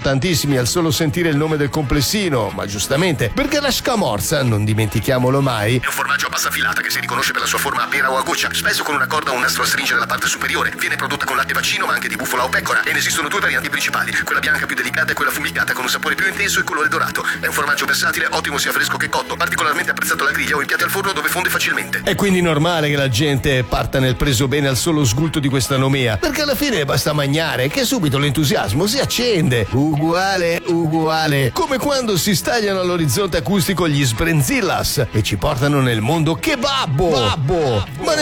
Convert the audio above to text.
tantissimi al solo sentire il nome del complessino, ma giustamente, perché la scamorza, non dimentichiamolo mai, è un formaggio a bassa filata che si riconosce per la sua forma a pera o a goccia, spesso con una corda o un nastro a stringere la parte superiore. Viene prodotta con latte vaccino, ma anche di bufala o pecora, e ne esistono due varianti principali, quella bianca più delicata e quella fumicata con un sapore più intenso e colore dorato. È un formaggio versatile, ottimo sia fresco che cotto, particolarmente apprezzato alla griglia o in piatti al forno dove fonde facilmente. È quindi normale che la gente parta nel preso bene al solo sgulto di questa nomea, perché alla fine basta mangiare che subito l'entusiasmo si accende. Uguale, come quando si stagliano all'orizzonte acustico gli Sbrenzillas e ci portano nel mondo kebabbo. Ma